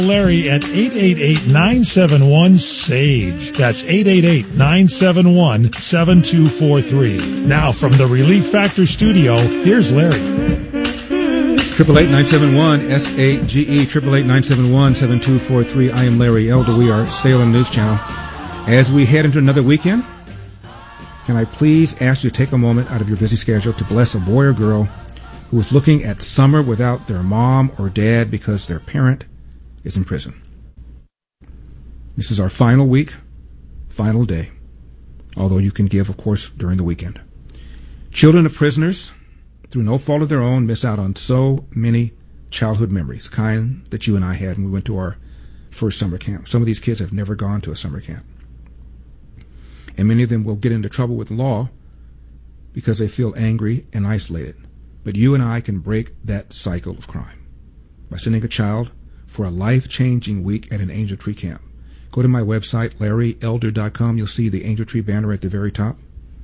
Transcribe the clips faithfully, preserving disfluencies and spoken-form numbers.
Larry at eight eight eight, nine seven one, S A G E. That's eight eight eight, nine seven one, seven two four three. Now from the Relief Factor studio, here's Larry. Triple eight nine seven one S A G E, triple eight nine seven one seven two four three. I am Larry Elder. We are Salem News Channel. As we head into another weekend, can I please ask you to take a moment out of your busy schedule to bless a boy or girl who is looking at summer without their mom or dad because their parent is in prison. This is our final week, final day, although you can give, of course, during the weekend. Children of prisoners, through no fault of their own, miss out on so many childhood memories, kind that you and I had when we went to our first summer camp. Some of these kids have never gone to a summer camp. And many of them will get into trouble with law because they feel angry and isolated. But you and I can break that cycle of crime by sending a child for a life-changing week at an Angel Tree camp. Go to my website, larry elder dot com. You'll see the Angel Tree banner at the very top.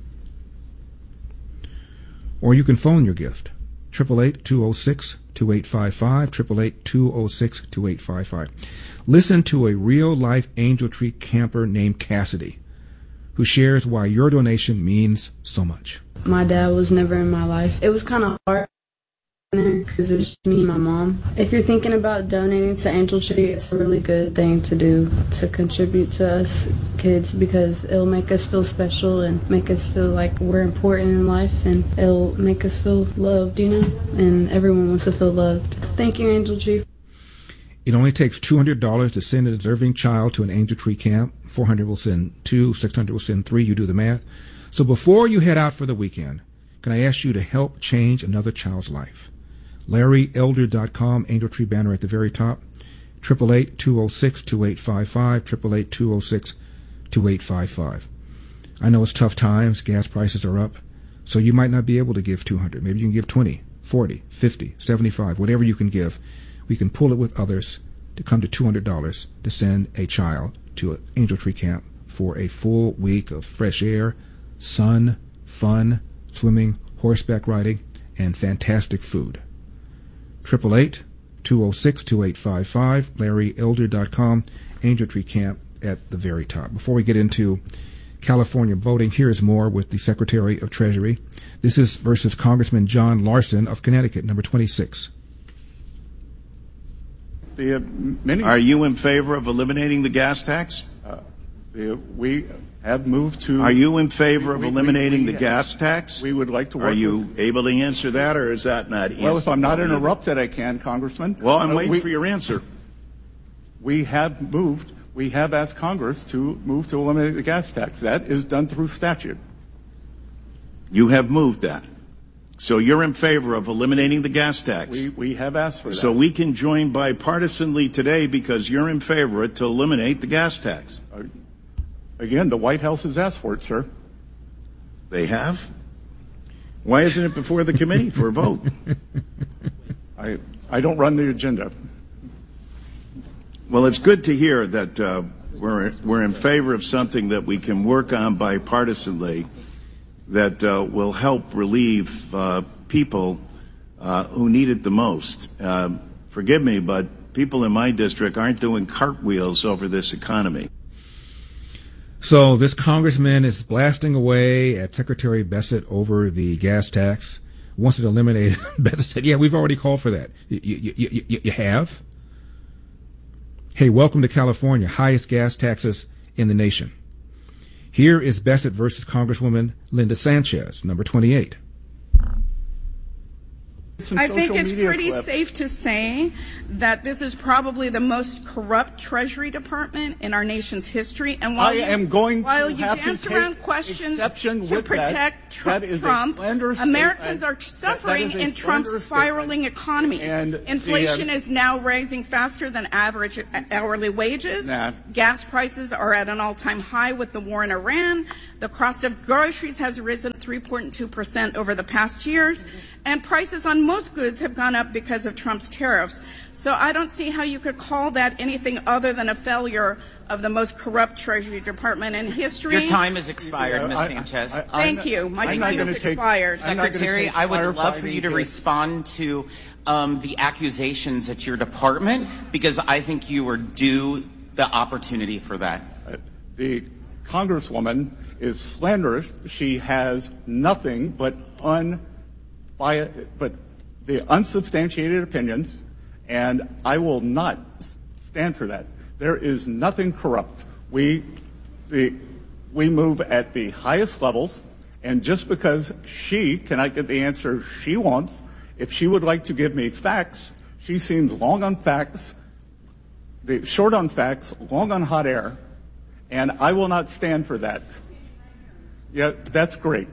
Or you can phone your gift, eight eight eight, two oh six, two eight five five, eight eight eight, two oh six, two eight five five. Listen to a real-life Angel Tree camper named Cassidy, who shares why your donation means so much. My dad was never in my life. It was kind of hard because it was just me and my mom. If you're thinking about donating to Angel Tree, it's a really good thing to do, to contribute to us kids, because it'll make us feel special and make us feel like we're important in life, and it'll make us feel loved, you know, and everyone wants to feel loved. Thank you, Angel Tree. It only takes two hundred dollars to send a deserving child to an Angel Tree camp. four hundred dollars will send two, six hundred dollars will send three. You do the math. So before you head out for the weekend, can I ask you to help change another child's life? larry elder dot com, Angel Tree banner at the very top, eight eight eight, two oh six, two eight five five, eight eight eight, two oh six, two eight five five. I know it's tough times, gas prices are up, so you might not be able to give two hundred. Maybe you can give twenty, forty, fifty, seventy-five, whatever you can give. We can pull it with others to come to two hundred dollars to send a child to an Angel Tree camp for a full week of fresh air, sun, fun, swimming, horseback riding, and fantastic food. eight eight eight, two oh six, two eight five five, larry elder dot com, Angel Tree Camp at the very top. Before we get into California voting, here's more with the Secretary of Treasury. This is versus Congressman John Larson of Connecticut, number twenty-six. The, uh, many Are you in favor of eliminating the gas tax? Uh, the, we have moved to... Are you in favor we, of we, eliminating we, we, the gas tax? We would like to work Are you with, able to answer that, or is that not Well, if I'm not interrupted, I can, Congressman. Well, I'm uh, waiting we, for your answer. We have moved, we have asked Congress to move to eliminate the gas tax. That is done through statute. You have moved that. So you're in favor of eliminating the gas tax? We, we have asked for that. So we can join bipartisanly today because you're in favor to eliminate the gas tax. Uh, again, the White House has asked for it, sir. They have? Why isn't it before the committee for a vote? I, I don't run the agenda. Well, it's good to hear that uh, we're, we're in favor of something that we can work on bipartisanly that uh, will help relieve uh, people uh, who need it the most. Uh, forgive me, but people in my district aren't doing cartwheels over this economy. So this congressman is blasting away at Secretary Bessent over the gas tax, wants it eliminated. Bessent said, yeah, we've already called for that. You, you, you, you, you have? Hey, welcome to California, highest gas taxes in the nation. Here is Bessent versus Congresswoman Linda Sanchez, number twenty-eight. I think it's pretty clip. safe to say that this is probably the most corrupt Treasury Department in our nation's history. And while I you, am going while to you have dance to around questions to protect that. Tr- Trump, Americans are suffering in Trump's spiraling economy. And Inflation the, uh, is now rising faster than average hourly wages. Nah. Gas prices are at an all-time high with the war in Iran. The cost of groceries has risen three point two percent over the past years, and prices on most goods have gone up because of Trump's tariffs. So I don't see how you could call that anything other than a failure of the most corrupt Treasury Department in history. Your time has expired, yeah, Miz I, Sanchez. I, I, Thank you. My I'm time has take, expired. Secretary, I would love for you to this. respond to um, the accusations at your department? Because I think you are due the opportunity for that. Uh, the Congresswoman is slanderous. She has nothing but un, but the unsubstantiated opinions, and I will not stand for that. There is nothing corrupt. We, the, we move at the highest levels, and just because she cannot get the answer she wants, if she would like to give me facts, she seems long on facts, the, short on facts, long on hot air, and I will not stand for that. Yeah, that's great.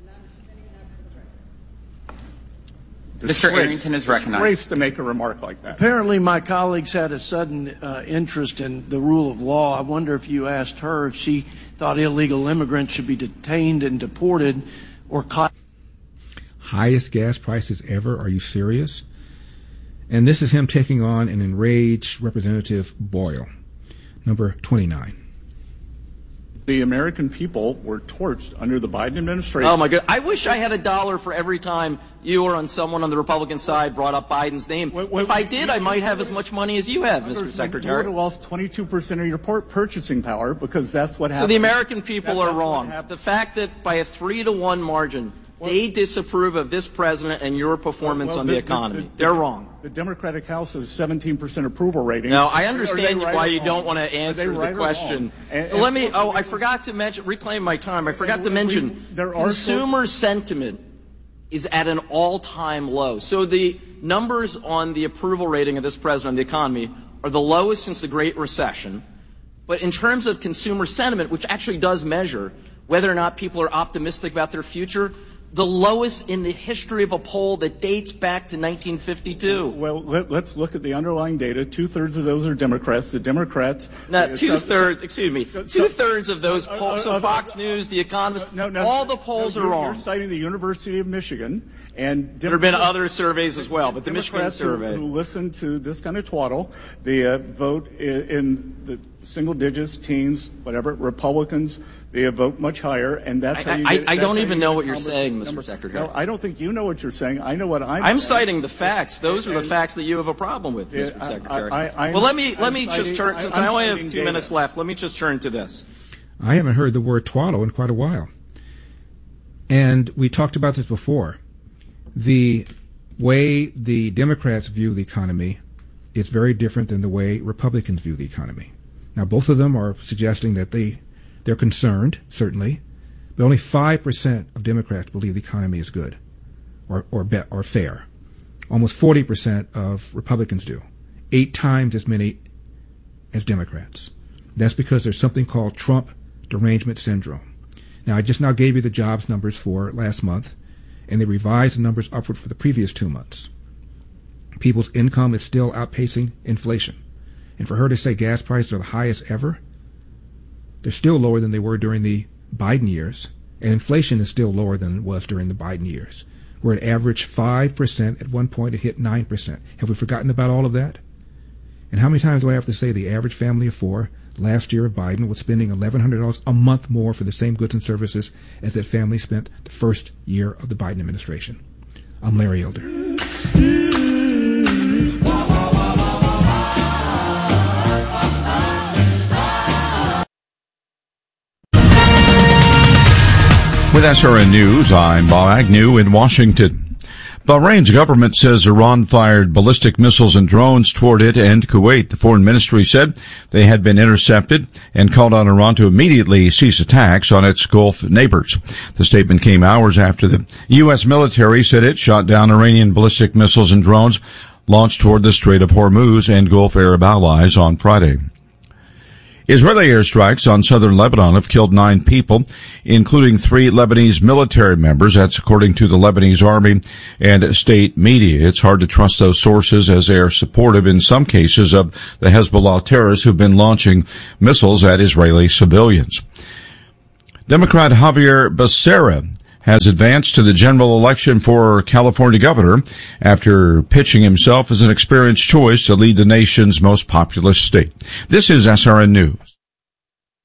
Mister Arrington is recognized. Disgrace to make a remark like that. Apparently, my colleagues had a sudden uh, interest in the rule of law. I wonder if you asked her if she thought illegal immigrants should be detained and deported or caught. Highest gas prices ever? Are you serious? And this is him taking on an enraged Representative Boyle. Number twenty-nine. The American people were torched under the Biden administration. Oh, my God. I wish I had a dollar for every time you or on someone on the Republican side brought up Biden's name. Wait, wait, if I did, I might have as much money as you have, Mister Secretary. You would have lost twenty-two percent of your purchasing power because that's what happened. So the American people are wrong. The fact that by a three to one margin, well, they disapprove of this president and your performance well, on the, the economy. The, the, They're wrong. The Democratic House has seventeen percent approval rating. Now, I understand right why you wrong? don't want to answer the right question. And, so and, let me, oh, I forgot to mention, reclaim my time. I forgot to mention, we, there are consumer so, sentiment is at an all-time low. So the numbers on the approval rating of this president on the economy are the lowest since the Great Recession. But in terms of consumer sentiment, which actually does measure whether or not people are optimistic about their future, the lowest in the history of a poll that dates back to nineteen fifty-two. Well, let, let's look at the underlying data. Two-thirds of those are Democrats. The Democrats... Now, two-thirds, excuse me, two-thirds of those polls, so Fox News, The Economist, no, no, all the polls no, are wrong. You're citing the University of Michigan, and... There have been other surveys as well, but the Michigan survey... Who, who listen to this kind of twaddle, they uh, vote in, in the single digits, teens, whatever, Republicans... They vote much higher, and that's I, how you I, get, I don't even know what you're saying, Mister Secretary. No, I don't think you know what you're saying. I know what I'm I'm saying. citing the facts. Those are the facts that you have a problem with, yeah, Mister Secretary. I, I, well, let me let I'm me citing, just turn, since I'm I only have two data. minutes left, let me just turn to this. I haven't heard the word twaddle in quite a while. And we talked about this before. The way the Democrats view the economy is very different than the way Republicans view the economy. Now, both of them are suggesting that they, they're concerned, certainly, but only five percent of Democrats believe the economy is good or, or, be, or fair. Almost forty percent of Republicans do, eight times as many as Democrats. That's because there's something called Trump derangement syndrome. Now, I just now gave you the jobs numbers for last month, and they revised the numbers upward for the previous two months. People's income is still outpacing inflation. And for her to say gas prices are the highest ever, they're still lower than they were during the Biden years, and inflation is still lower than it was during the Biden years. We're at average five percent. At one point, it hit nine percent. Have we forgotten about all of that? And how many times do I have to say the average family of four last year of Biden was spending eleven hundred dollars a month more for the same goods and services as that family spent the first year of the Biden administration? I'm Larry Elder. With S R N News, I'm Bob Agnew in Washington. Bahrain's government says Iran fired ballistic missiles and drones toward it and Kuwait. The foreign ministry said they had been intercepted and called on Iran to immediately cease attacks on its Gulf neighbors. The statement came hours after the U S military said it shot down Iranian ballistic missiles and drones launched toward the Strait of Hormuz and Gulf Arab allies on Friday. Israeli airstrikes on southern Lebanon have killed nine people, including three Lebanese military members. That's according to the Lebanese army and state media. It's hard to trust those sources as they are supportive in some cases of the Hezbollah terrorists who've been launching missiles at Israeli civilians. Democrat Javier Becerra has advanced to the general election for California governor after pitching himself as an experienced choice to lead the nation's most populous state. This is S R N News.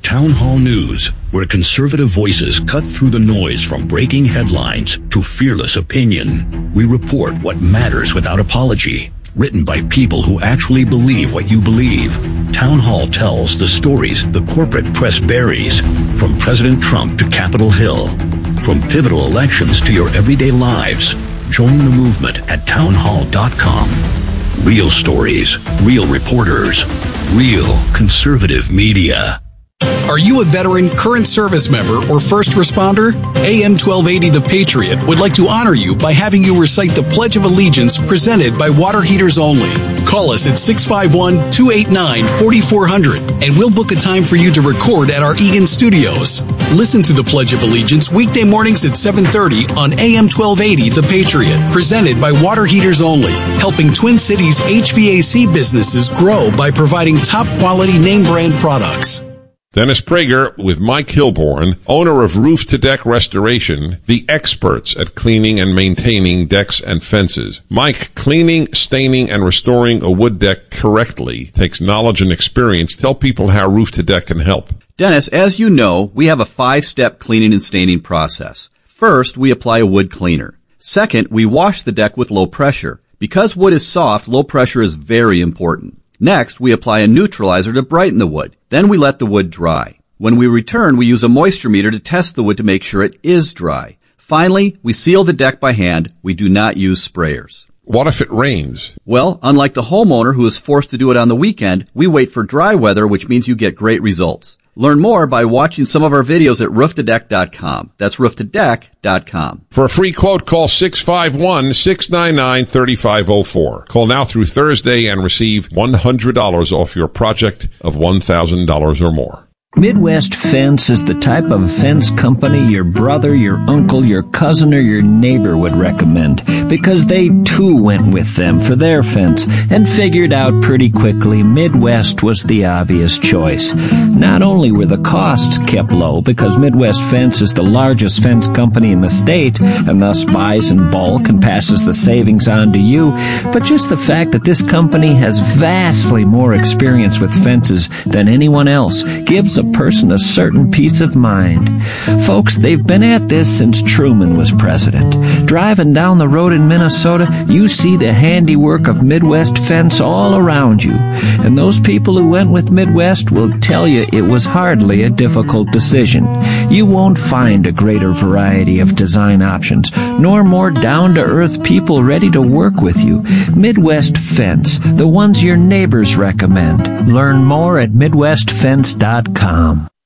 Town Hall News, where conservative voices cut through the noise from breaking headlines to fearless opinion. We report what matters without apology. Written by people who actually believe what you believe. Town Hall tells the stories the corporate press buries, from President Trump to Capitol Hill. From pivotal elections to your everyday lives. Join the movement at town hall dot com. Real stories, real reporters, real conservative media. Are you a veteran, current service member, or first responder? A M twelve eighty The Patriot would like to honor you by having you recite the Pledge of Allegiance presented by Water Heaters Only. Call us at six five one, two eight nine, four four zero zero and we'll book a time for you to record at our Eagan studios. Listen to the Pledge of Allegiance weekday mornings at seven thirty on A M twelve eighty The Patriot, presented by Water Heaters Only, helping Twin Cities H V A C businesses grow by providing top quality name brand products. Dennis Prager with Mike Hilborn, owner of Roof to Deck Restoration, the experts at cleaning and maintaining decks and fences. Mike, cleaning, staining, and restoring a wood deck correctly takes knowledge and experience. Tell people how Roof to Deck can help. Dennis, as you know, we have a five-step cleaning and staining process. First, we apply a wood cleaner. Second, we wash the deck with low pressure. Because wood is soft, low pressure is very important. Next, we apply a neutralizer to brighten the wood. Then we let the wood dry. When we return, we use a moisture meter to test the wood to make sure it is dry. Finally, we seal the deck by hand. We do not use sprayers. What if it rains? Well, unlike the homeowner who is forced to do it on the weekend, we wait for dry weather, which means you get great results. Learn more by watching some of our videos at roof to deck dot com. That's roof to deck dot com. For a free quote, call six five one, six nine nine, three five zero four. Call now through Thursday and receive one hundred dollars off your project of one thousand dollars or more. Midwest Fence is the type of fence company your brother, your uncle, your cousin, or your neighbor would recommend, because they too went with them for their fence and figured out pretty quickly Midwest was the obvious choice. Not only were the costs kept low, because Midwest Fence is the largest fence company in the state and thus buys in bulk and passes the savings on to you, but just the fact that this company has vastly more experience with fences than anyone else gives a person a certain peace of mind. Folks, they've been at this since Truman was president. Driving down the road in Minnesota, you see the handiwork of Midwest Fence all around you. And those people who went with Midwest will tell you it was hardly a difficult decision. You won't find a greater variety of design options, nor more down-to-earth people ready to work with you. Midwest Fence, the ones your neighbors recommend. Learn more at midwest fence dot com.